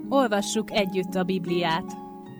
Olvassuk együtt a Bibliát.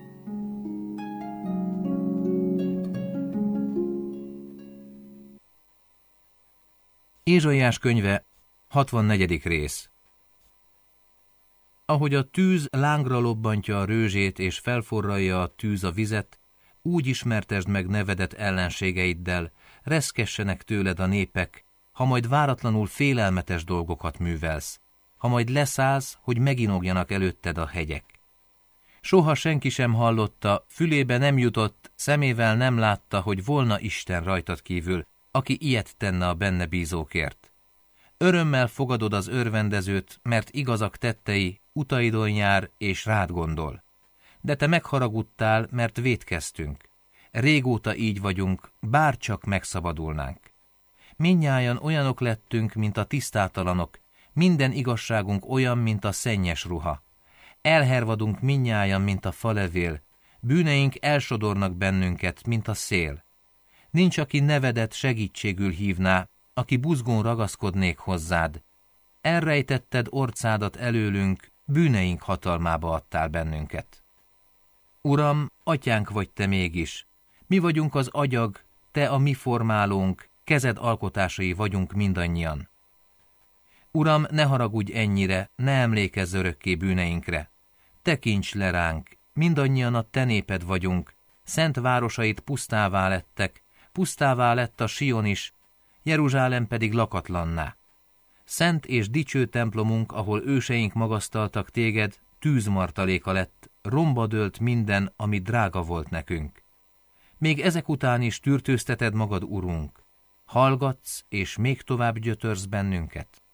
Ézsaiás könyve, 64. rész. Ahogy a tűz lángra lobbantja a rőzsét és felforralja a tűz a vizet, úgy ismertesd meg nevedet ellenségeiddel, reszkessenek tőled a népek, ha majd váratlanul félelmetes dolgokat művelsz, ha majd leszállsz, hogy meginogjanak előtted a hegyek. Soha senki sem hallotta, fülébe nem jutott, szemével nem látta, hogy volna Isten rajtad kívül, aki ilyet tenne a benne bízókért. Örömmel fogadod az örvendezőt, mert igazak tettei, utaidon jár és rád gondol. De te megharagudtál, mert vétkeztünk. Régóta így vagyunk, bár csak megszabadulnánk. Mindnyájan olyanok lettünk, mint a tisztátalanok, minden igazságunk olyan, mint a szennyes ruha. Elhervadunk mindnyájan, mint a falevél, bűneink elsodornak bennünket, mint a szél. Nincs, aki nevedet segítségül hívná, aki buzgón ragaszkodnék hozzád. Elrejtetted orcádat előlünk, bűneink hatalmába adtál bennünket. Uram, atyánk vagy te mégis. Mi vagyunk az agyag, te a mi formálónk, kezed alkotásai vagyunk mindannyian. Uram, ne haragudj ennyire, ne emlékezz örökké bűneinkre. Tekints le ránk, mindannyian a te néped vagyunk, szent városait pusztává lettek, pusztává lett a Sion is, Jeruzsálem pedig lakatlanná. Szent és dicső templomunk, ahol őseink magasztaltak téged, tűzmartaléka lett, romba dőlt minden, ami drága volt nekünk. Még ezek után is tűrtőzteted magad, Urunk. Hallgatsz, és még tovább gyötörsz bennünket?